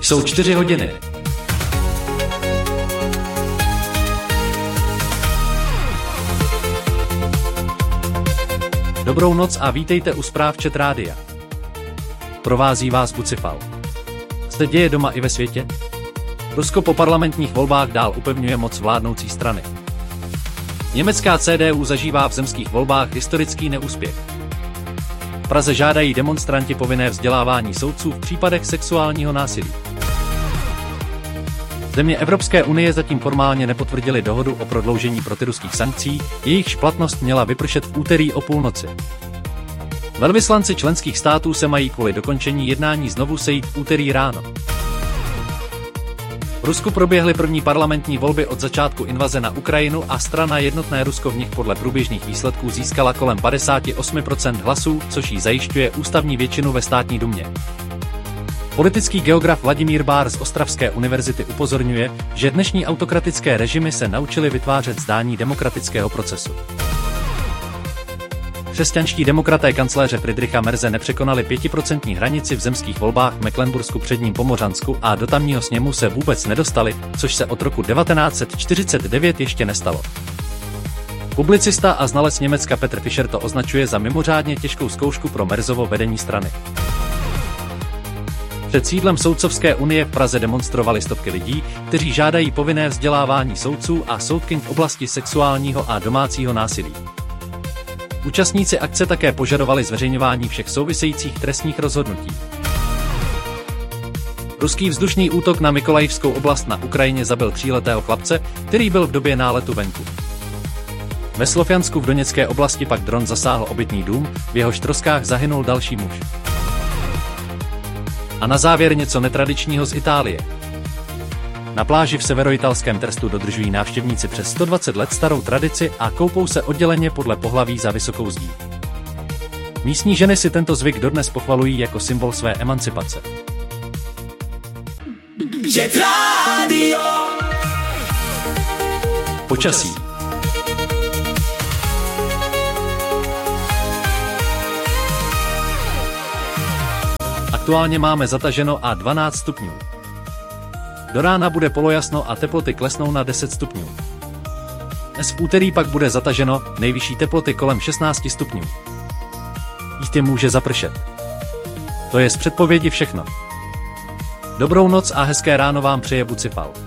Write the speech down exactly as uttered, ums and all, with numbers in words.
Jsou čtyři hodiny. Dobrou noc a vítejte u zpráv Čet rádia. Provází vás Bucifal. Se děje doma i ve světě? Rusko po parlamentních volbách dál upevňuje moc vládnoucí strany. Německá C D U zažívá v zemských volbách historický neúspěch. V Praze žádají demonstranti povinné vzdělávání soudců v případech sexuálního násilí. Země Evropské unie zatím formálně nepotvrdily dohodu o prodloužení protiruských sankcí, jejichž platnost měla vypršet v úterý o půlnoci. Velvyslanci členských států se mají kvůli dokončení jednání znovu sejít v úterý ráno. V Rusku proběhly první parlamentní volby od začátku invaze na Ukrajinu a strana Jednotné Rusko v nich podle průběžných výsledků získala kolem padesát osm procent hlasů, což jí zajišťuje ústavní většinu ve státní dumě. Politický geograf Vladimír Bár z Ostravské univerzity upozorňuje, že dnešní autokratické režimy se naučily vytvářet zdání demokratického procesu. Křesťanští demokraté kancléře Friedricha Merze nepřekonali pětiprocentní hranici v zemských volbách v Mecklenbursku předním Pomořansku a do tamního sněmu se vůbec nedostali, což se od roku devatenáct set čtyřicet devět ještě nestalo. Publicista a znalec Německa Petr Fischer to označuje za mimořádně těžkou zkoušku pro Merzovo vedení strany. Před sídlem Soudcovské unie v Praze demonstrovali stovky lidí, kteří žádají povinné vzdělávání soudců a soudkyň v oblasti sexuálního a domácího násilí. Účastníci akce také požadovali zveřejňování všech souvisejících trestních rozhodnutí. Ruský vzdušný útok na Mykolajivskou oblast na Ukrajině zabil tříletého chlapce, který byl v době náletu venku. Ve Slovjansku v Doněcké oblasti pak dron zasáhl obytný dům, v jehož troskách zahynul další muž. A na závěr něco netradičního z Itálie. Na pláži v severoitalském Trstu dodržují návštěvníci přes sto dvacet let starou tradici a koupou se odděleně podle pohlaví za vysokou zdí. Místní ženy si tento zvyk dodnes pochvalují jako symbol své emancipace. Počasí. Aktuálně máme zataženo a dvanáct stupňů. Do rána bude polojasno a teploty klesnou na deset stupňů. Dnes v úterý pak bude zataženo, nejvyšší teploty kolem šestnáct stupňů. Jistě může zapršet. To je z předpovědi všechno. Dobrou noc a hezké ráno vám přeje Bucifal.